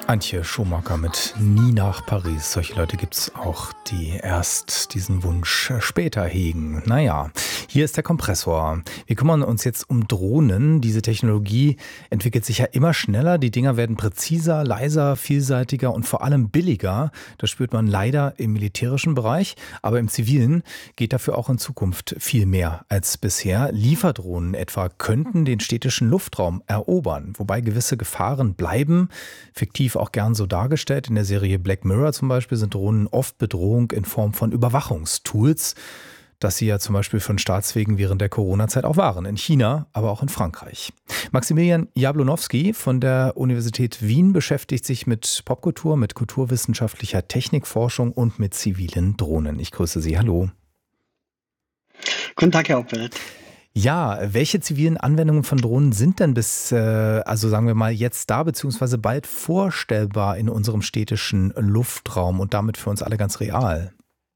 Antje Schumacher mit Nie nach Paris. Solche Leute gibt's auch, die erst diesen Wunsch später hegen. Naja, hier ist der Kompressor. Wir kümmern uns jetzt um Drohnen. Diese Technologie entwickelt sich ja immer schneller. Die Dinger werden präziser, leiser, vielseitiger und vor allem billiger. Das spürt man leider im militärischen Bereich. Aber im Zivilen geht dafür auch in Zukunft viel mehr als bisher. Lieferdrohnen etwa könnten den städtischen Luftraum erobern, wobei gewisse Gefahren bleiben. Fiktiv auch gern so dargestellt. In der Serie Black Mirror zum Beispiel sind Drohnen oft Bedrohung in Form von Überwachungstools, das sie ja zum Beispiel von Staatswegen während der Corona-Zeit auch waren. In China, aber auch in Frankreich. Maximilian Jablonowski von der Universität Wien beschäftigt sich mit Popkultur, mit kulturwissenschaftlicher Technikforschung und mit zivilen Drohnen. Ich grüße Sie. Hallo. Guten Tag, Herr Oppelt. Ja, welche zivilen Anwendungen von Drohnen sind denn also sagen wir mal jetzt da, beziehungsweise bald vorstellbar in unserem städtischen Luftraum und damit für uns alle ganz real?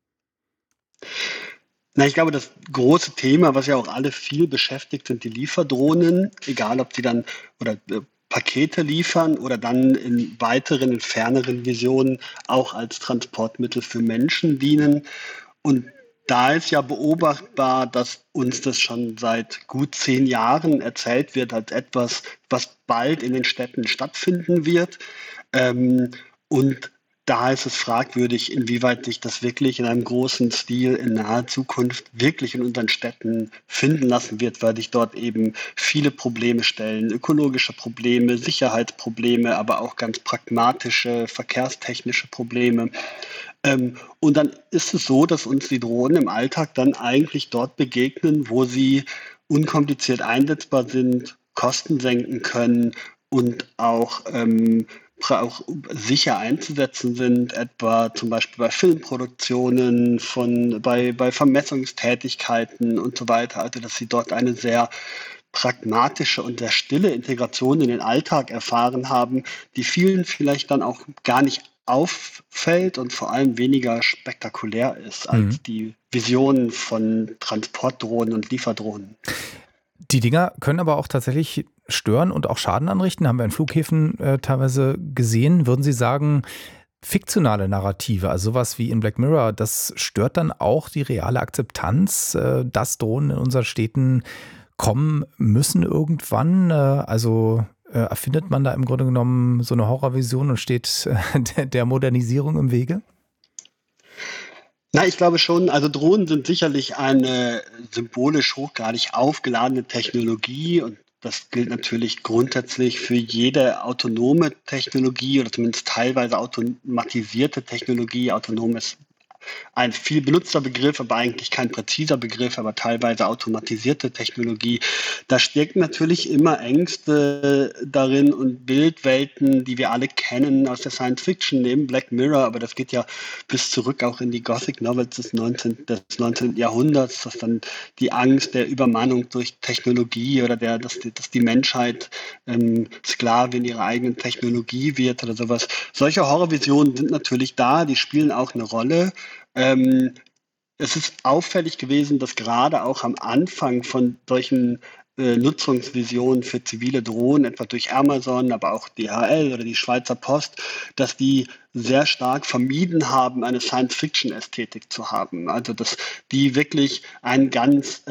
Ich glaube, das große Thema, was ja auch alle viel beschäftigt, sind die Lieferdrohnen, egal ob sie dann Pakete liefern oder dann in weiteren, in ferneren Visionen auch als Transportmittel für Menschen dienen. Und da ist ja beobachtbar, dass uns das schon seit gut 10 Jahren erzählt wird als etwas, was bald in den Städten stattfinden wird. Und da ist es fragwürdig, inwieweit sich das wirklich in einem großen Stil in naher Zukunft wirklich in unseren Städten finden lassen wird, weil sich dort eben viele Probleme stellen, ökologische Probleme, Sicherheitsprobleme, aber auch ganz pragmatische, verkehrstechnische Probleme. Und dann ist es so, dass uns die Drohnen im Alltag dann eigentlich dort begegnen, wo sie unkompliziert einsetzbar sind, Kosten senken können und auch sicher einzusetzen sind, etwa zum Beispiel bei Filmproduktionen, bei Vermessungstätigkeiten und so weiter. Also dass sie dort eine sehr pragmatische und sehr stille Integration in den Alltag erfahren haben, die vielen vielleicht dann auch gar nicht auffällt und vor allem weniger spektakulär ist als die Visionen von Transportdrohnen und Lieferdrohnen. Die Dinger können aber auch tatsächlich stören und auch Schaden anrichten. Haben wir an Flughäfen teilweise gesehen. Würden Sie sagen, fiktionale Narrative, also sowas wie in Black Mirror, das stört dann auch die reale Akzeptanz, dass Drohnen in unseren Städten kommen müssen irgendwann? Erfindet man da im Grunde genommen so eine Horrorvision und steht der Modernisierung im Wege? Ich glaube schon, also Drohnen sind sicherlich eine symbolisch hochgradig aufgeladene Technologie und das gilt natürlich grundsätzlich für jede autonome Technologie oder zumindest teilweise automatisierte Technologie. Autonom ist ein viel benutzter Begriff, aber eigentlich kein präziser Begriff, aber teilweise automatisierte Technologie. Da stecken natürlich immer Ängste darin und Bildwelten, die wir alle kennen aus der Science Fiction, neben Black Mirror, aber das geht ja bis zurück auch in die Gothic Novels des 19. Jahrhunderts, dass dann die Angst der Übermannung durch Technologie oder dass die Menschheit Sklavin ihrer eigenen Technologie wird oder sowas. Solche Horrorvisionen sind natürlich da, die spielen auch eine Rolle. Es ist auffällig gewesen, dass gerade auch am Anfang von solchen Nutzungsvisionen für zivile Drohnen, etwa durch Amazon, aber auch DHL oder die Schweizer Post, dass die sehr stark vermieden haben, eine Science-Fiction-Ästhetik zu haben. Also dass die wirklich eine ganz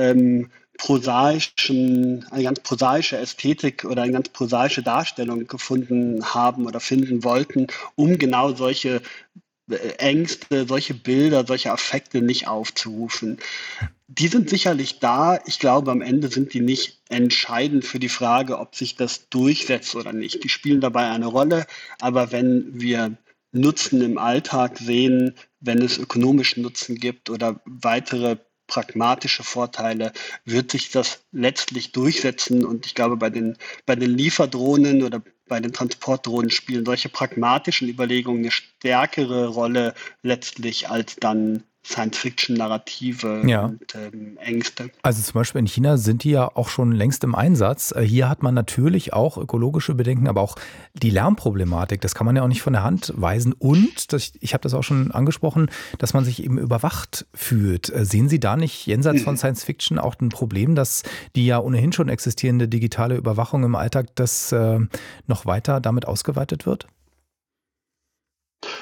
prosaische Ästhetik oder eine ganz prosaische Darstellung gefunden haben oder finden wollten, um genau solche Ängste, solche Bilder, solche Affekte nicht aufzurufen. Die sind sicherlich da. Ich glaube, am Ende sind die nicht entscheidend für die Frage, ob sich das durchsetzt oder nicht. Die spielen dabei eine Rolle. Aber wenn wir Nutzen im Alltag sehen, wenn es ökonomischen Nutzen gibt oder weitere pragmatische Vorteile, wird sich das letztlich durchsetzen. Und ich glaube, bei den Lieferdrohnen oder bei den Transportdrohnen spielen solche pragmatischen Überlegungen eine stärkere Rolle letztlich als dann Science-Fiction-Narrative und Ängste. Also zum Beispiel in China sind die ja auch schon längst im Einsatz. Hier hat man natürlich auch ökologische Bedenken, aber auch die Lärmproblematik, das kann man ja auch nicht von der Hand weisen. Und, ich habe das auch schon angesprochen, dass man sich eben überwacht fühlt. Sehen Sie da nicht jenseits von Science-Fiction auch ein Problem, dass die ja ohnehin schon existierende digitale Überwachung im Alltag, das noch weiter damit ausgeweitet wird?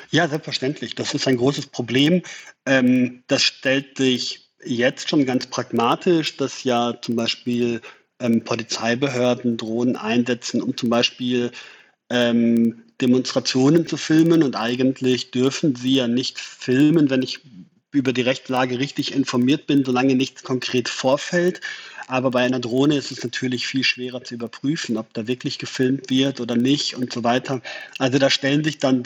Ja, selbstverständlich. Das ist ein großes Problem. Das stellt sich jetzt schon ganz pragmatisch, dass ja zum Beispiel Polizeibehörden Drohnen einsetzen, um zum Beispiel Demonstrationen zu filmen. Und eigentlich dürfen sie ja nicht filmen, wenn ich über die Rechtslage richtig informiert bin, solange nichts konkret vorfällt. Aber bei einer Drohne ist es natürlich viel schwerer zu überprüfen, ob da wirklich gefilmt wird oder nicht und so weiter. Also da stellen sich dann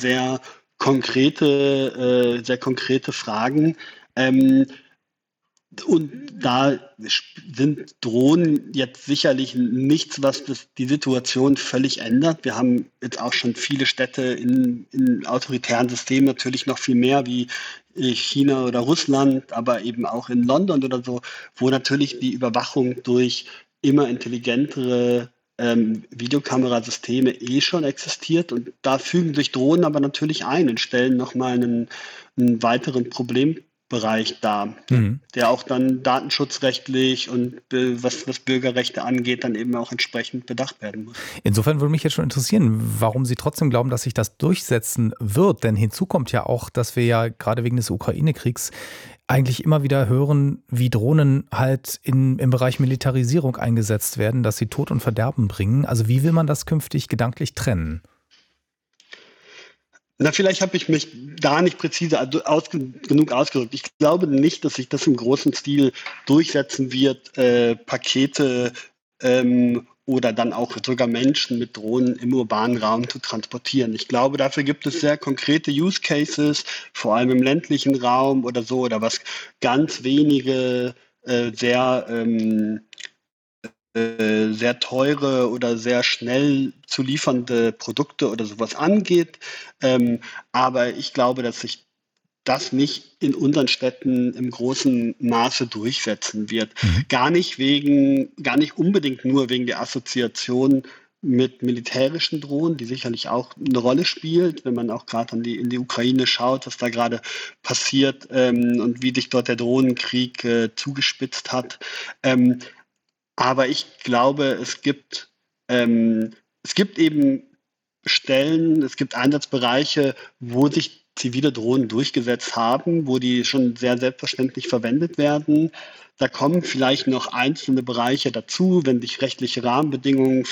sehr konkrete Fragen. Ähm, und da sind Drohnen jetzt sicherlich nichts, was die Situation völlig ändert. Wir haben jetzt auch schon viele Städte in autoritären Systemen, natürlich noch viel mehr wie China oder Russland, aber eben auch in London oder so, wo natürlich die Überwachung durch immer intelligentere Videokamerasysteme schon existiert. Und da fügen sich Drohnen aber natürlich ein und stellen nochmal einen weiteren Problembereich dar, Mhm. der auch dann datenschutzrechtlich und was Bürgerrechte angeht, dann eben auch entsprechend bedacht werden muss. Insofern würde mich jetzt schon interessieren, warum Sie trotzdem glauben, dass sich das durchsetzen wird. Denn hinzu kommt ja auch, dass wir ja gerade wegen des Ukraine-Kriegs eigentlich immer wieder hören, wie Drohnen halt im Bereich Militarisierung eingesetzt werden, dass sie Tod und Verderben bringen. Also wie will man das künftig gedanklich trennen? Na, vielleicht habe ich mich da nicht präzise genug ausgedrückt. Ich glaube nicht, dass sich das im großen Stil durchsetzen wird, Pakete oder dann auch sogar Menschen mit Drohnen im urbanen Raum zu transportieren. Ich glaube, dafür gibt es sehr konkrete Use Cases, vor allem im ländlichen Raum oder so, oder was ganz wenige sehr sehr teure oder sehr schnell zu liefernde Produkte oder sowas angeht. Aber ich glaube, dass sich das nicht in unseren Städten im großen Maße durchsetzen wird. Mhm. Gar nicht unbedingt nur wegen der Assoziation mit militärischen Drohnen, die sicherlich auch eine Rolle spielt, wenn man auch gerade in die Ukraine schaut, was da gerade passiert und wie sich dort der Drohnenkrieg zugespitzt hat. Ähm, aber ich glaube, es gibt eben Stellen, es gibt Einsatzbereiche, wo sich zivile Drohnen durchgesetzt haben, wo die schon sehr selbstverständlich verwendet werden. Da kommen vielleicht noch einzelne Bereiche dazu, wenn sich rechtliche Rahmenbedingungen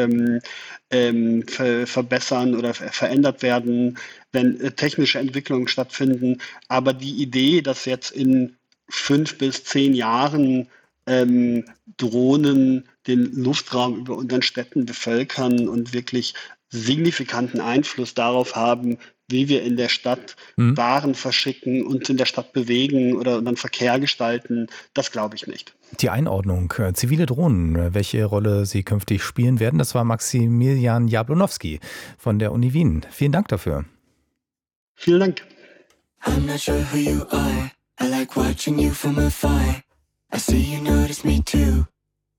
verbessern oder verändert werden, wenn technische Entwicklungen stattfinden. Aber die Idee, dass jetzt in 5 bis 10 Jahren ähm, Drohnen den Luftraum über unseren Städten bevölkern und wirklich signifikanten Einfluss darauf haben, wie wir in der Stadt Mhm. Waren verschicken, uns in der Stadt bewegen oder unseren Verkehr gestalten, das glaube ich nicht. Die Einordnung, zivile Drohnen, welche Rolle sie künftig spielen werden, das war Maximilian Jablonowski von der Uni Wien. Vielen Dank dafür. Vielen Dank. I'm not sure who you are. I like watching you from afar. I see you notice me too.